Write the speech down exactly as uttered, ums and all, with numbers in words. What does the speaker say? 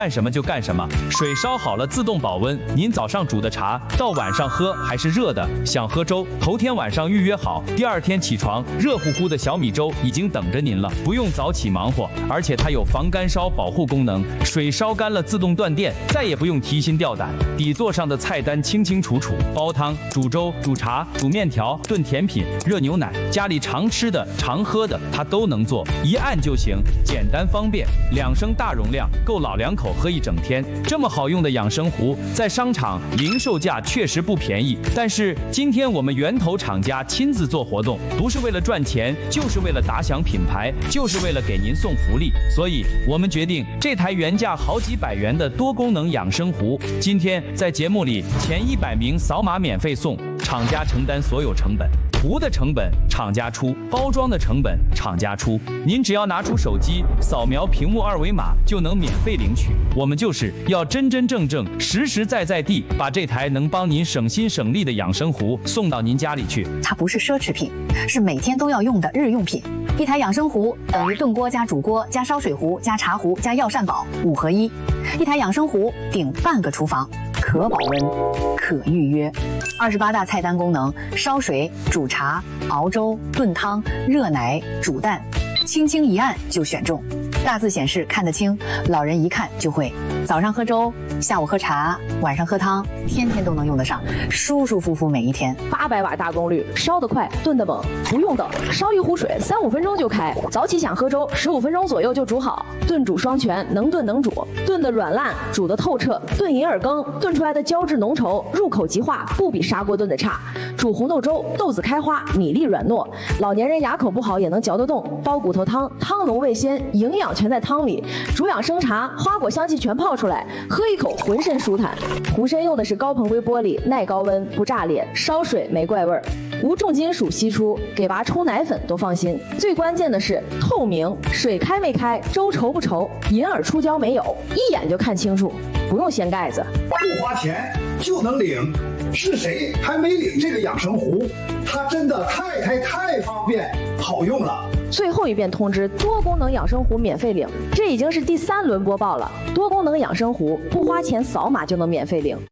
干什么就干什么，水烧好了自动保温。您早上煮的茶到晚上喝还是热的，想喝粥，头天晚上预约好，第二天起床，热乎乎的小米粥已经等着您了，不用早起忙活，而且它有防干烧保护功能，水烧干了自动断电，再也不用提心吊胆。底座上的菜单清清楚楚，煲汤、煮粥、煮茶、煮面条、炖甜品、热牛奶，家里常吃的、常喝的，它都能做，一按就行，简单方便。两升大容量，够老两口喝一整天。这么好用的养生壶，在商场零售价确实不便宜，但是今天我们源头厂家亲自做活动，不是为了赚钱，就是为了打响品牌，就是为了给您送福利。所以我们决定，这台原价好几百元的多功能养生壶，今天在节目里前一百名扫码免费送，厂家承担所有成本。壶的成本厂家出，包装的成本厂家出，您只要拿出手机扫描屏幕二维码就能免费领取。我们就是要真真正正、实实在在地把这台能帮您省心省力的养生壶送到您家里去。 它不是奢侈品，是每天都要用的日用品。一台养生壶等于炖锅加煮锅加烧水壶加茶壶加药膳煲五合一，一台养生壶顶半个厨房，可保温，可预约。二十八大菜单功能：烧水、煮茶、熬粥、炖汤、热奶、煮蛋，轻轻一按就选中。大字显示看得清，老人一看就会。早上喝粥，下午喝茶，晚上喝汤，天天都能用得上，舒舒服服每一天。 八百瓦大功率，烧得快，炖得猛，不用等，烧一壶水三五分钟就开。早起想喝粥，十五分钟左右就煮好。炖煮双全，能炖能煮，炖得软烂，煮得透彻。炖银耳羹炖出来的胶质浓稠，入口即化，不比砂锅炖的差。煮红豆粥，豆子开花，米粒软糯，老年人牙口不好也能嚼得动。煲骨头汤，汤浓味鲜，营养全在汤里。煮养生茶，花果香气全泡出来，喝一口浑身舒坦。壶身用的是高硼硅玻璃，耐高温，不炸裂，烧水没怪味儿，无重金属析出，给娃冲奶粉都放心。最关键的是透明，水开没开，粥稠不稠，银耳出胶没有，一眼就看清楚，不用掀盖子， 不花钱就能领。是谁还没领这个养生壶？它真的太太太方便好用了。 最后一遍通知，多功能养生壶免费领，这已经是第三轮播报了。多功能养生壶不花钱，扫码就能免费领。